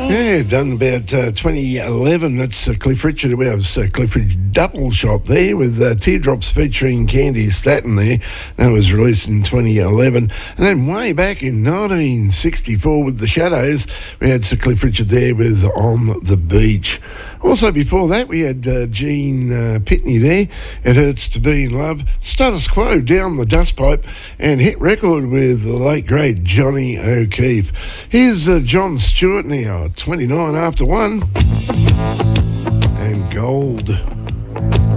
Yeah, done about 2011. That's Cliff Richard. We have Cliff Richard Double Shot there with Teardrops featuring Candy Staton there. That was released in 2011. And then way back in 1964 with The Shadows, we had Sir Cliff Richard there with On the Beach. Also before that, we had Gene Pitney there. It Hurts to Be in Love. Status Quo, Down the Dustpipe, and hit record with the late great Johnny O'Keefe. Here's John Stewart now, 29 after 1, and Gold.